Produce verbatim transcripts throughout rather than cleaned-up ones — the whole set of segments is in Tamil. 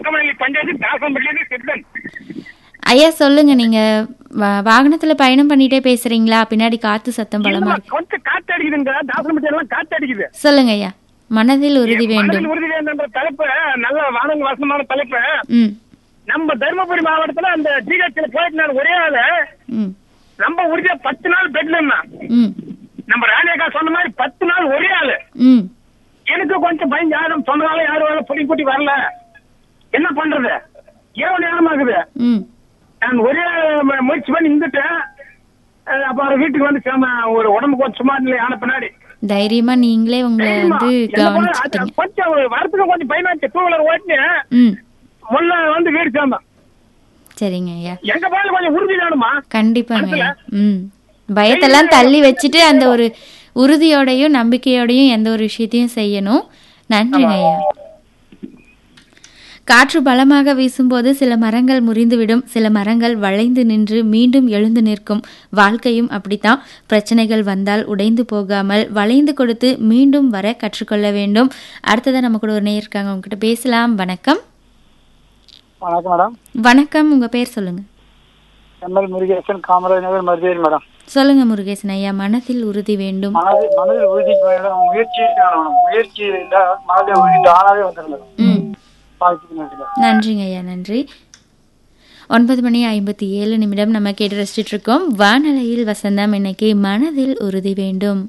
அக்கமணி பஞ்சாயத்து தாசம்பள்ளி சித்தன். ஐயா சொல்லுங்க, நீங்க வா- வாகனத்துல பயணம் பண்ணிட்டே பேசுறீங்களா? பின்னாடி காத்து சத்தம் பலமா இருக்கு. கொஞ்சம் காத்து அடிக்குதுங்க, தாசம்பட்டி எல்லாம் காத்து அடிக்குது. சொல்லுங்க ஐயா. மனதில் உறுதி வேண்டும். மனதில் உறுதி வேண்டும்ன்ற தலைப்பு நல்ல வானங்க வசமான தலைப்பு. ம் நம்ம தருமபுரி மாவட்டத்துல அந்த ஜிஹெச்ல போயிட்டு நான் ஒரே ஆளு ம் நம்ம உறுதியா பத்து நாள் பெட்ல இருந்தான். ம் நம்ம ராணியக்கா சொன்ன மாதிரி பத்து நாள் ஒரே ஆளு. ம் எனக்கு கொஞ்சம் பயந்து யாரும் சொன்னாலும் யாரும் வேலை புடி கூட்டி வரல, என்ன பண்றது, இரவு நேரம் ஆகுது. ம் நான் ஒரே மு- முயற்சி பண்ணி இருந்துட்டேன். அஹ் அப்புறம் வீட்டுக்கு வந்து சேம ஒரு உடம்பு கொஞ்சம் சுமார் நிலை ஆன பின்னாடி தைரியமா நீங்களே உங்களை வந்து கவனிச்சுட்டீங்க. கொஞ்சம் வரத்துக்கு கொஞ்சம் பயனாச்சு. டூ வீலர் ஓட்டி ம் முன்ன வந்து வீடு சேர்ந்தேன். சரிங்க ஐயா. எங்க பையன் கொஞ்சம் உறுதி வேணுமா? கண்டிப்பாங்க ஐயா. ம் பயத்தெல்லாம் தள்ளி வச்சுட்டு அந்த ஒரு உறுதியோடையும் நம்பிக்கையோடையும் எந்த ஒரு விஷயத்தையும் செய்யணும். நன்றிங்க ஐயா. காற்று பலமாக வீசும்போது சில மரங்கள் முறிந்துவிடும், சில மரங்கள் வளைந்து நின்று மீண்டும் எழுந்து நிற்கும். வாழ்க்கையும் அப்படித்தான். பிரச்சனைகள் வந்தால் உடைந்து போகாமல் வளைந்து கொடுத்து மீண்டும் வர கற்றுக்கொள்ள வேண்டும். அடுத்ததான் நம்ம கூட ஒரு நேயர் இருக்காங்க, உங்ககிட்ட பேசலாம். வணக்கம். வணக்கம் மேடம். வணக்கம், உங்க பேர் சொல்லுங்க. ML Murugesan, Kamaraj Nagar, Marudheri madam. சொல்லுங்க முருகேசன் ஐயா. மனதில் உறுதி வேண்டும். மனதில் மனதில் உறுதி வேணும், முயற்சி வேணும். முயற்சி இருந்தா மனதில் உறுதி தானாவே வந்துடும். ம் நன்றிங்க ஐயா, நன்றி. ஒன்பது மணி ஐம்பத்தி ஏழு நிமிடம் நம்ம கேட்டு ரசிச்சுட்டு இருக்கோம். வானலையில் வசந்தம். இன்னைக்கு மனதில் உறுதி வேண்டும்.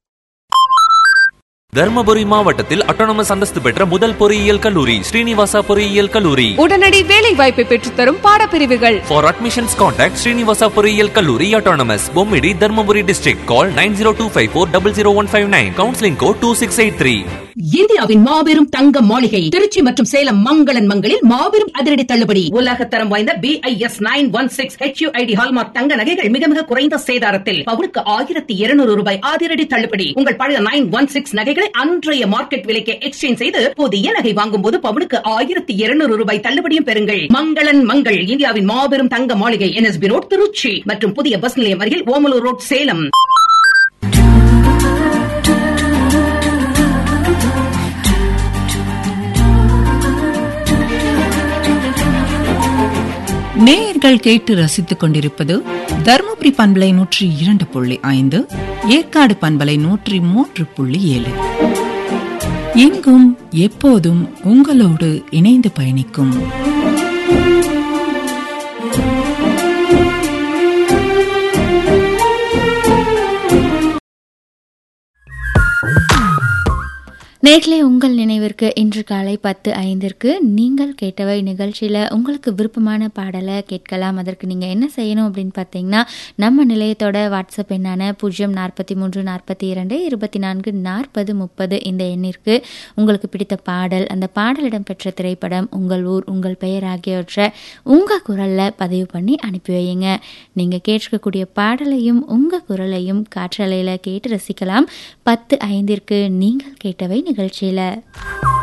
தர்மபுரி மாவட்டத்தில் அட்டானமஸ் அந்தஸ்து பெற்ற முதல் பொறியியல் கல்லூரி ஸ்ரீனிவாசா பொறியியல் கல்லூரி. உடனடி வேலை வாய்ப்பை பெற்றுத்தரும் பாடப்பிரிவுகள். For admissions contact ஸ்ரீனிவாசா பொறியியல் கல்லூரி autonomous, Bommidi, Dharmapuri district. Call nine zero two five four zero zero one five nine. Counseling code two six eight three. இந்தியாவின் மாபெரும் தங்க மாளிகை திருச்சி மற்றும் சேலம் மங்களன் மங்களில் மாபெரும் அதிரடி தள்ளுபடி. உலகத்தரம் வாய்ந்த B I S nine one six H you I D hallmark தங்க நகைகள் மிக மிக குறைந்த சேதாரத்தில் பவுனுக்கு ஆயிரத்தி இருநூறு ரூபாய் அதிரடி தள்ளுபடி. உங்கள் பழைய நைன் ஒன் சிக்ஸ் நகைகளை அன்றைய மார்க்கெட் விலைக்கு எக்ஸ்சேஞ்ச் செய்து புதிய நகை வாங்கும் போது பவுனுக்கு ஆயிரத்தி இருநூறு ரூபாய் தள்ளுபடியும் பெறுங்கள். மங்களன் மங்கள் இந்தியாவின் மாபெரும் தங்க மாளிகை N S B road Trichy மற்றும் புதிய பஸ் நிலையம் அருகில் ஓமலூர் ரோட் சேலம். நேயர்கள் கேட்டு ரசித்துக் கொண்டிருப்பது தர்மபுரி பண்பலை நூற்றி இரண்டு புள்ளி ஐந்து, ஏற்காடு பண்பலை நூற்றி மூன்று புள்ளி ஏழு. எங்கும் எப்போதும் உங்களோடு இணைந்து பயணிக்கும் நேர்களே, உங்கள் நினைவிற்கு இன்று காலை பத்து ஐந்திற்கு நீங்கள் கேட்டவை நிகழ்ச்சியில் உங்களுக்கு விருப்பமான பாடலை கேட்கலாம். அதற்கு நீங்கள் என்ன செய்யணும் அப்படின்னு பார்த்தீங்கன்னா, நம்ம நிலையத்தோட வாட்ஸ்அப் எண்ணான பூஜ்ஜியம் நாற்பத்தி மூன்று நாற்பத்தி இரண்டு இருபத்தி நான்கு நாற்பது முப்பது இந்த எண்ணிற்கு உங்களுக்கு பிடித்த பாடல், அந்த பாடலிடம் பெற்ற திரைப்படம், உங்கள் ஊர், உங்கள் பெயர் ஆகியவற்றை உங்கள் குரலில் பதிவு பண்ணி அனுப்பி வையுங்க. நீங்கள் கேட்கக்கூடிய பாடலையும் உங்கள் குரலையும் காற்றலையில் கேட்டு ரசிக்கலாம். பத்து ஐந்திற்கு நீங்கள் கேட்டவை நிகழ்ச்சியில்.